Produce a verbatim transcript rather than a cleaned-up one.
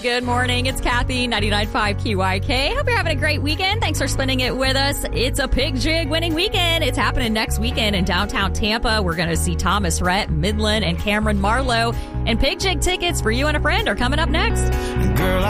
Good morning. It's Kathy, ninety-nine point five Q Y K. Hope you're having a great weekend. Thanks for spending it with us. It's a Pig Jig winning weekend. It's happening next weekend in downtown Tampa. We're going to see Thomas Rhett, Midland, and Cameron Marlowe. And Pig Jig tickets for you and a friend are coming up next. Girl,